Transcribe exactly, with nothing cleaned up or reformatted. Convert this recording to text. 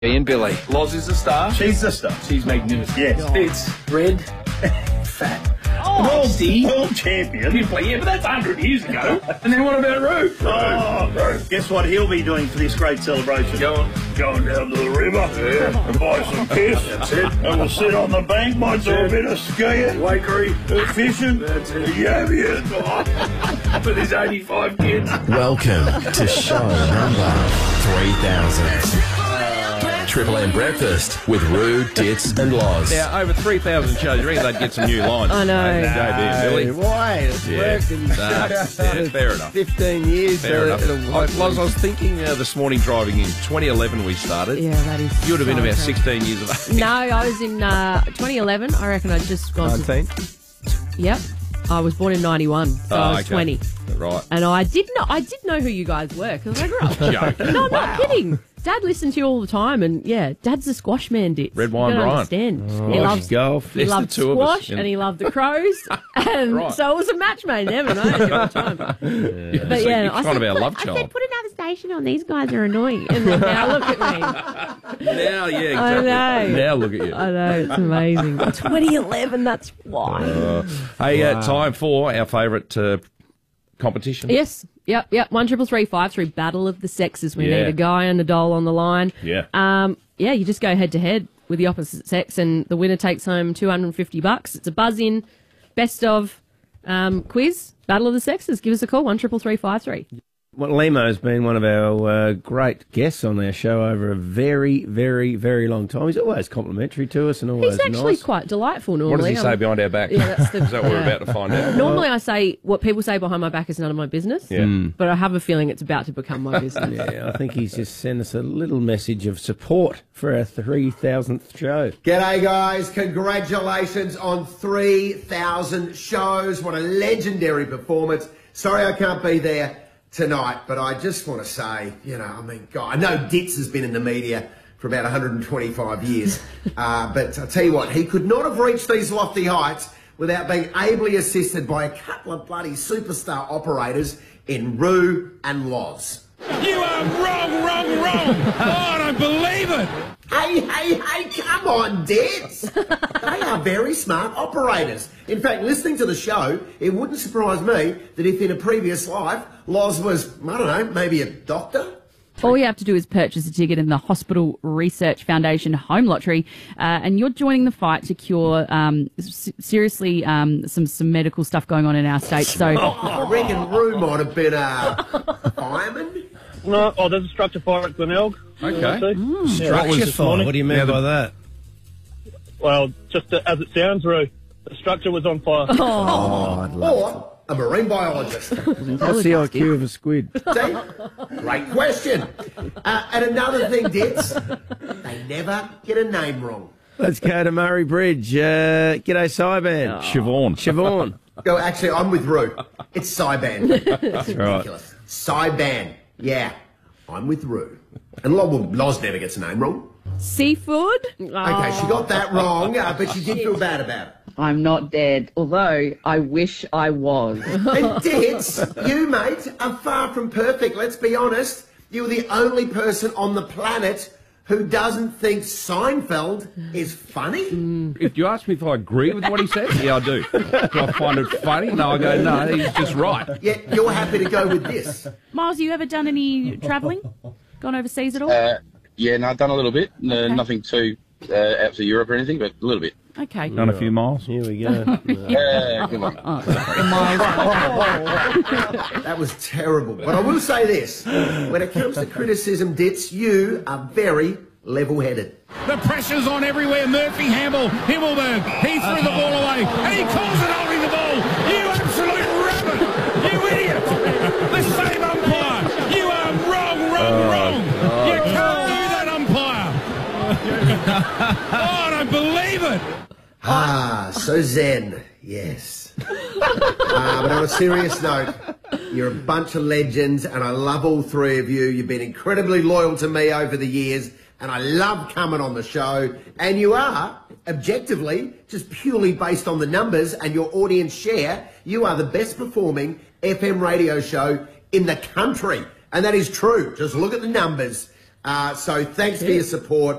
Ian Billy. Loz is a star. She's the star. She's magnificent. Yes. It's red, fat. Oh, world, see? world champion. Didn't play, yeah, but that's one hundred years ago. And then what about Roo? Oh, Roo. Guess what he'll be doing for this great celebration? Going, Going down to the river Yeah. and buy some piss. That's it. And we'll sit on the bank, might do a bit of skiing, Wakery. uh, fishing, That's it. yabbing. With his eighty-five kids. Welcome to show number three thousand. Triple M Breakfast with Roo, Dits and Loz. Now, over three thousand shows. You reckon they'd get some new lines? I know. J B and Billy. Why? It's Yeah. worked and No, started yeah, fair enough. fifteen years. Fair so enough. it'll I, hopefully- Loz, I was thinking uh, this morning driving in, twenty eleven we started. Yeah, that is. You would have been so about crazy. sixteen years of age. No, I was in uh, twenty eleven. I reckon I'd just gone nineteen. to. Yep. I was born in ninety-one, so Oh, I was okay. twenty. Right. And I did know, I did know who you guys were because I grew up. Joking. No, I'm not kidding. Dad listened to you all the time, and yeah, Dad's a squash man. Did Red wine you don't Brian. understand? he Squash, loves golf. He There's the loved two of us, squash, yeah. and he loved the Crows, and Right. so it was a match made in heaven. I know all the time. Yeah. But So yeah, you're I kind of said, our put, love I child. said, put another station on. These guys are annoying. And then now look at me. Now, yeah, exactly. I know. Now look at you. I know, it's amazing. twenty eleven, that's why. Uh, hey, uh, time for our favourite uh, competition. Yes, yep, yep. One triple three five three Battle of the Sexes. We Yeah. need a guy and a doll on the line. Yeah. Um, yeah, you just go head to head with the opposite sex, and the winner takes home two hundred and fifty bucks. It's a buzz in, best of um, quiz. Battle of the Sexes. Give us a call. One triple three five three. Well, Limo's been one of our uh, great guests on our show over a very, very, very long time. He's always complimentary to us and always He's actually nice. quite delightful normally. What does he say Um, behind our back? Yeah, that's the- Is that what we're yeah. about to find out? Normally, I say what people say behind my back is none of my business. Yeah. Hmm. But I have a feeling it's about to become my business. Yeah, I think he's just sent us a little message of support for our three thousandth show. G'day guys, congratulations on three thousand shows. What a legendary performance. Sorry I can't be there tonight, but I just want to say, you know, I mean, God, I know Ditz has been in the media for about one hundred twenty-five years, uh, but I'll tell you what, he could not have reached these lofty heights without being ably assisted by a couple of bloody superstar operators in Roo and Loz. You are wrong, wrong, wrong. Oh, I don't believe it. Hey, hey, hey, come on, Ditz. They are very smart operators. In fact, listening to the show, it wouldn't surprise me that if in a previous life, Loz was, I don't know, maybe a doctor? All you have to do is purchase a ticket in the Hospital Research Foundation Home Lottery, uh, and you're joining the fight to cure um, s- seriously um, some some medical stuff going on in our state. So, I reckon Roo might have been a fireman. No, oh, there's a structure fire at Glenelg. Okay. Structure fire. What do you mean by that? Well, just uh, as it sounds, Roo, the structure was on fire. Oh, I'd love Or a marine biologist. What's the I Q of a squid? See? Great question. Uh, and another thing, Ditz, they never get a name wrong. Let's go to Murray Bridge. Uh, g'day, Cyban. Siobhan. Siobhan. Go, actually, I'm with Roo. It's Cyban. That's right. Ridiculous. Cyban. Yeah, I'm with Roo. And Lo- well, Loz never gets a name wrong. seafood. Okay, she got that wrong, uh, but she did feel bad about it. I'm not dead, although I wish I was. And Ditz, you, mate, are far from perfect, let's be honest. You're the only person on the planet who doesn't think Seinfeld is funny. If you ask me if I agree with what he said, yeah, I do. Do I find it funny? No, I go, no, he's just right. Yet you're happy to go with this. Miles, you ever done any travelling? Gone overseas at all? Uh, yeah, no, I've done a little bit. No, Nothing too uh, out to Europe or anything, but a little bit. Okay. Done a few miles. Here we go. Yeah, come on. That was terrible. But I will say this. When it comes to criticism, Ditz, you are very level-headed. The pressure's on everywhere. Murphy, Hamble, Himmelberg. He threw the ball away, and he calls it holding the ball. You absolute rabbit! You idiot! The same umpire. You are wrong, wrong, wrong. You can't do that, umpire. Oh, I don't believe it. Ah, so zen. Yes. uh, but on a serious note, you're a bunch of legends, and I love all three of you. You've been incredibly loyal to me over the years, and I love coming on the show. And you are, objectively, just purely based on the numbers and your audience share, you are the best performing F M radio show in the country. And that is true. Just look at the numbers. Uh, so thanks for your support.